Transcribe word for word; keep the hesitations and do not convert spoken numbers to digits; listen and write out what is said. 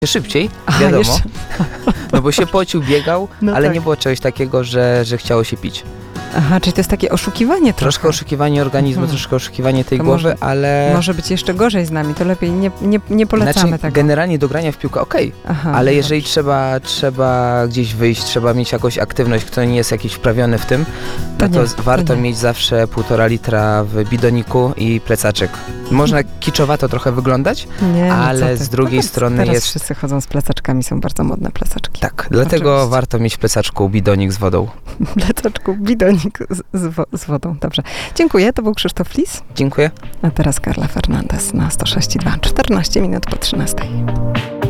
szybciej, Aha, wiadomo, jeszcze. no bo się pocił, biegał, No ale tak. nie było czegoś takiego, że, że chciało się pić. Aha, czyli to jest takie oszukiwanie Troszkę trochę. oszukiwanie organizmu, Mhm. troszkę oszukiwanie tej To głowy, może- ale... Może być jeszcze gorzej z nami, to lepiej nie, nie, nie polecamy znaczy, tego. generalnie do grania w piłkę okej, Aha, ale no jeżeli dobrze. trzeba, trzeba gdzieś wyjść, trzeba mieć jakąś aktywność, kto nie jest jakiś wprawiony w tym, To no to nie, z- to warto nie. mieć zawsze półtora litra w bidoniku i plecaczek. Można kiczowato trochę wyglądać, Nie, no ale co ty. z drugiej No teraz- strony teraz jest- wszyscy chodzą z plecaczkami, są bardzo modne plecaczki. tak, dlatego Oczywiście. warto mieć w plecaczku bidonik z wodą. Plecaczku, bidonik z, z, wo- z wodą. Dobrze. Dziękuję, to był Krzysztof Lis. Dziękuję. A teraz Karla Fernandez na sto sześć i dwa, czternaście minut po trzynastej.